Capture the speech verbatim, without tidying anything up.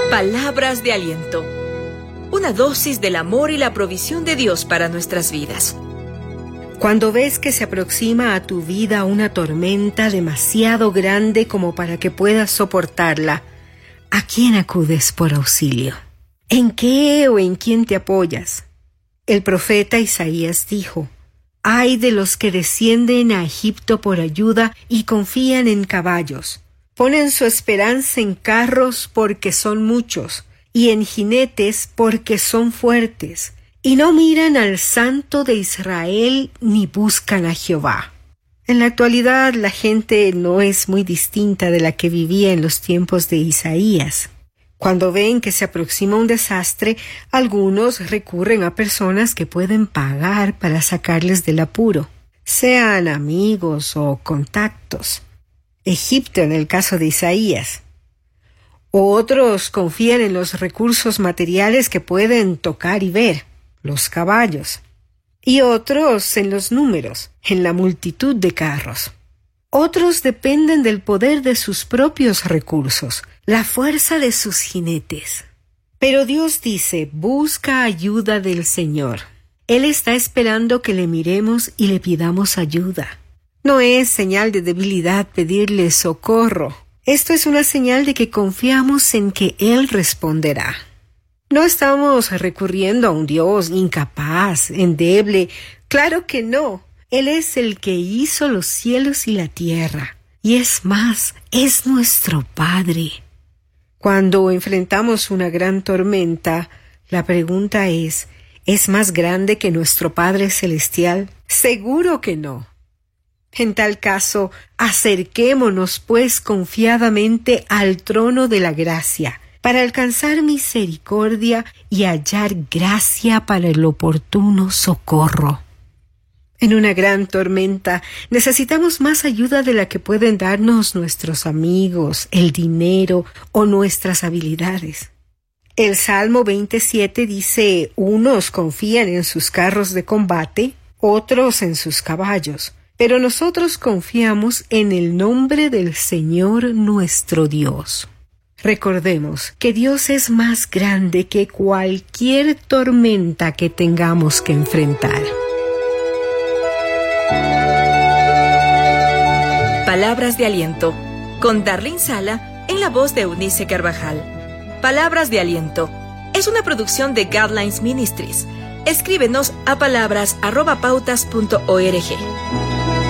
Palabras de aliento. Una dosis del amor y la provisión de Dios para nuestras vidas. Cuando ves que se aproxima a tu vida una tormenta demasiado grande como para que puedas soportarla, ¿a quién acudes por auxilio? ¿En qué o en quién te apoyas? El profeta Isaías dijo: «Ay de los que descienden a Egipto por ayuda y confían en caballos. Ponen su esperanza en carros porque son muchos, y en jinetes porque son fuertes, y no miran al Santo de Israel ni buscan a Jehová». En la actualidad la gente no es muy distinta de la que vivía en los tiempos de Isaías. Cuando ven que se aproxima un desastre, algunos recurren a personas que pueden pagar para sacarles del apuro, sean amigos o contactos. Egipto en el caso de Isaías. Otros confían en los recursos materiales que pueden tocar y ver, los caballos. Y otros en los números, en la multitud de carros. Otros dependen del poder de sus propios recursos, la fuerza de sus jinetes. Pero Dios dice: busca ayuda del Señor. Él está esperando que le miremos y le pidamos ayuda. No es señal de debilidad pedirle socorro. Esto es una señal de que confiamos en que Él responderá. No estamos recurriendo a un Dios incapaz, endeble. Claro que no. Él es el que hizo los cielos y la tierra. Y es más, es nuestro Padre. Cuando enfrentamos una gran tormenta, la pregunta es: ¿es más grande que nuestro Padre Celestial? Seguro que no. En tal caso, acerquémonos pues confiadamente al trono de la gracia, para alcanzar misericordia y hallar gracia para el oportuno socorro. En una gran tormenta necesitamos más ayuda de la que pueden darnos nuestros amigos, el dinero o nuestras habilidades. El Salmo veintisiete dice: unos confían en sus carros de combate, otros en sus caballos, pero nosotros confiamos en el nombre del Señor nuestro Dios. Recordemos que Dios es más grande que cualquier tormenta que tengamos que enfrentar. Palabras de aliento, con Darlene Sala en la voz de Eunice Carvajal. Palabras de aliento es una producción de Guidelines Ministries. Escríbenos a palabras arroba pautas punto org.